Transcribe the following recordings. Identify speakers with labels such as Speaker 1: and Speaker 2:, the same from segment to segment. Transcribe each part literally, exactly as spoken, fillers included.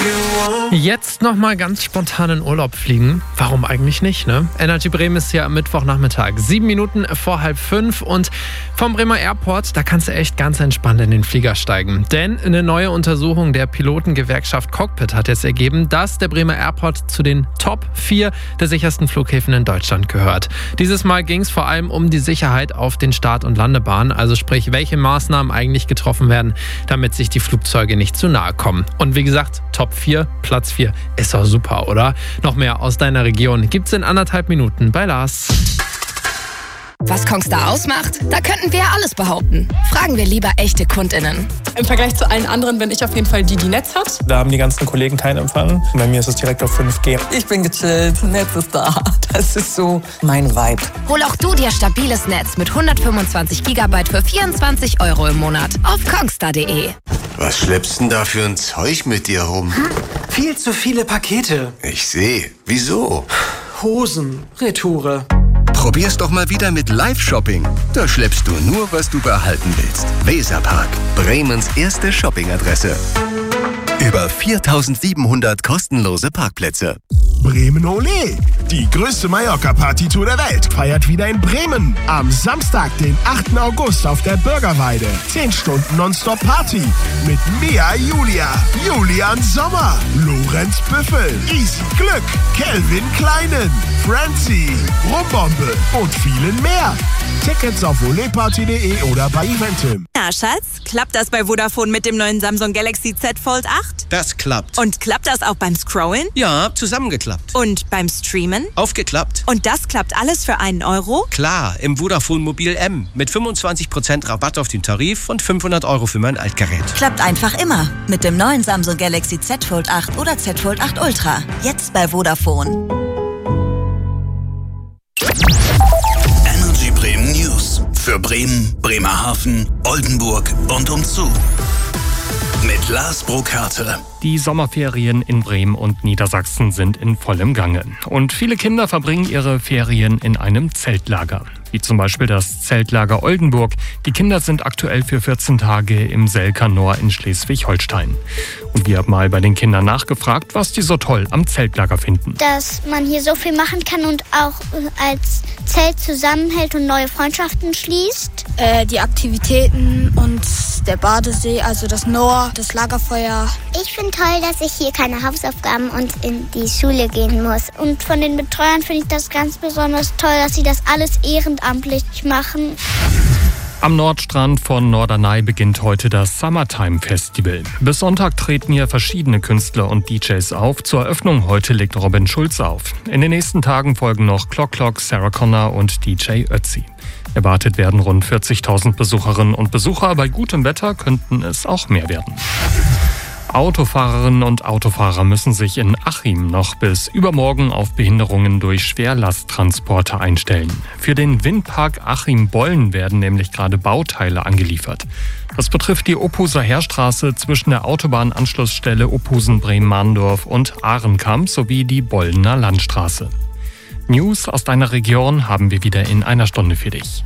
Speaker 1: Jetzt nochmal ganz spontan in Urlaub fliegen. Warum eigentlich nicht, ne? Energy Bremen ist ja am Mittwochnachmittag. Sieben Minuten vor halb fünf und vom Bremer Airport, da kannst du echt ganz entspannt in den Flieger steigen. Denn eine neue Untersuchung der Pilotengewerkschaft Cockpit hat jetzt ergeben, dass der Bremer Airport zu den Top vier der sichersten Flughäfen in Deutschland gehört. Dieses Mal ging es vor allem um die Sicherheit auf den Start- und Landebahnen, also sprich, welche Maßnahmen eigentlich getroffen werden, damit sich die Flugzeuge nicht zu nahe kommen. Und wie gesagt, Top vier, Platz vier. Ist doch super, oder? Noch mehr aus deiner Region gibt's in anderthalb Minuten bei Lars.
Speaker 2: Was Kongstar ausmacht? Da könnten wir ja alles behaupten. Fragen wir lieber echte KundInnen.
Speaker 3: Im Vergleich zu allen anderen bin ich auf jeden Fall die, die Netz hat.
Speaker 4: Da haben die ganzen Kollegen keinen Empfang. Bei mir ist es direkt auf fünf G.
Speaker 5: Ich bin gechillt, Netz ist da. Das ist so mein Vibe.
Speaker 2: Hol auch du dir stabiles Netz mit hundertfünfundzwanzig Gigabyte für vierundzwanzig Euro im Monat auf kongstar punkt de.
Speaker 6: Was schleppst denn da für ein Zeug mit dir rum?
Speaker 7: Hm? Viel zu viele Pakete.
Speaker 6: Ich sehe. Wieso?
Speaker 7: Hosen, Retoure.
Speaker 8: Probier's doch mal wieder mit Live-Shopping. Da schleppst du nur, was du behalten willst. Weserpark, Bremens erste Shoppingadresse. Über viertausendsiebenhundert kostenlose Parkplätze.
Speaker 9: Bremen Ole! Die größte Mallorca-Party-Tour der Welt feiert wieder in Bremen. Am Samstag, den achten August auf der Bürgerweide. zehn Stunden Nonstop-Party mit Mia Julia, Julian Sommer, Lorenz Büffel, Easy Glück, Kelvin Kleinen, Francie, Rumbombe und vielen mehr. Tickets auf oleparty punkt de oder bei Eventim.
Speaker 10: Na, Schatz, klappt das bei Vodafone mit dem neuen Samsung Galaxy Z Fold acht?
Speaker 11: Das klappt.
Speaker 10: Und klappt das auch beim Scrollen?
Speaker 11: Ja, zusammengeklappt.
Speaker 10: Und beim Streamen?
Speaker 11: Aufgeklappt.
Speaker 10: Und das klappt alles für einen Euro?
Speaker 11: Klar, im Vodafone Mobil M. Mit fünfundzwanzig Prozent Rabatt auf den Tarif und fünfhundert Euro für mein Altgerät.
Speaker 12: Klappt einfach immer. Mit dem neuen Samsung Galaxy Z Fold acht oder Z Fold acht Ultra. Jetzt bei Vodafone.
Speaker 13: Energy Bremen News. Für Bremen, Bremerhaven, Oldenburg und umzu. Mit Lars Burkhardt.
Speaker 14: Die Sommerferien in Bremen und Niedersachsen sind in vollem Gange. Und viele Kinder verbringen ihre Ferien in einem Zeltlager. Wie zum Beispiel das Zeltlager Oldenburg. Die Kinder sind aktuell für vierzehn Tage im Selkanor in Schleswig-Holstein. Und wir haben mal bei den Kindern nachgefragt, was die so toll am Zeltlager finden.
Speaker 15: Dass man hier so viel machen kann und auch als Zelt zusammenhält und neue Freundschaften schließt.
Speaker 16: Äh, die Aktivitäten und der Badesee, also das Noor, das Lagerfeuer.
Speaker 15: Ich finde toll, dass ich hier keine Hausaufgaben und in die Schule gehen muss. Und von den Betreuern finde ich das ganz besonders toll, dass sie das alles ehrenamtlich machen.
Speaker 14: Am Nordstrand von Norderney beginnt heute das Summertime Festival. Bis Sonntag treten hier verschiedene Künstler und D Js auf. Zur Eröffnung heute legt Robin Schulz auf. In den nächsten Tagen folgen noch Clock Clock, Sarah Connor und D J Ötzi. Erwartet werden rund vierzigtausend Besucherinnen und Besucher. Bei gutem Wetter könnten es auch mehr werden. Autofahrerinnen und Autofahrer müssen sich in Achim noch bis übermorgen auf Behinderungen durch Schwerlasttransporte einstellen. Für den Windpark Achim-Bollen werden nämlich gerade Bauteile angeliefert. Das betrifft die Ophuser Heerstraße zwischen der Autobahnanschlussstelle Ophusen-Bremen-Mahndorf und Ahrenkamp sowie die Bollener Landstraße. News aus deiner Region haben wir wieder in einer Stunde für dich.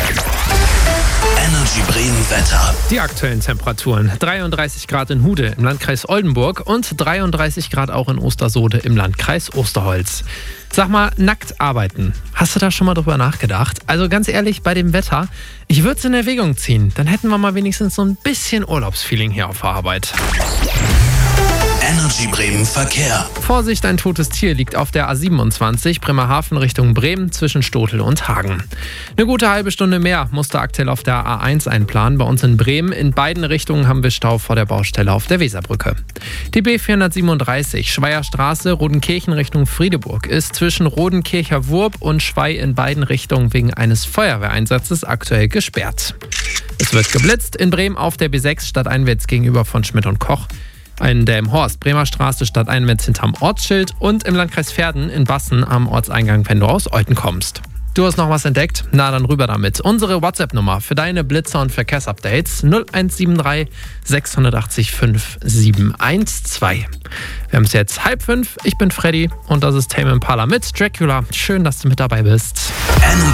Speaker 13: Energy Bremen Wetter.
Speaker 1: Die aktuellen Temperaturen: dreiunddreißig Grad in Hude im Landkreis Oldenburg und dreiunddreißig Grad auch in Ostersoode im Landkreis Osterholz. Sag mal, nackt arbeiten. Hast du da schon mal drüber nachgedacht? Also ganz ehrlich, bei dem Wetter, ich würde es in Erwägung ziehen. Dann hätten wir mal wenigstens so ein bisschen Urlaubsfeeling hier auf der Arbeit.
Speaker 13: Energy Bremen Verkehr.
Speaker 1: Vorsicht, ein totes Tier liegt auf der A siebenundzwanzig Bremerhaven Richtung Bremen zwischen Stotel und Hagen. Eine gute halbe Stunde mehr musste aktuell auf der A eins einplanen. Bei uns in Bremen in beiden Richtungen haben wir Stau vor der Baustelle auf der Weserbrücke. Die B vierhundertsiebenunddreißig Schweierstraße Rodenkirchen Richtung Friedeburg ist zwischen Rodenkircher Wurb und Schwei in beiden Richtungen wegen eines Feuerwehreinsatzes aktuell gesperrt. Es wird geblitzt in Bremen auf der B sechs stadteinwärts gegenüber von Schmidt und Koch. In der im Horst Bremer Straße stadteinwärts hinterm Ortsschild und im Landkreis Verden in Bassen am Ortseingang, wenn du aus Olten kommst. Du hast noch was entdeckt? Na, dann rüber damit. Unsere WhatsApp-Nummer für deine Blitzer- und Verkehrsupdates null eins sieben drei sechs acht null fünf sieben eins zwei. Wir haben es jetzt halb fünf. Ich bin Freddy und das ist Tame Impala mit Dracula. Schön, dass du mit dabei bist.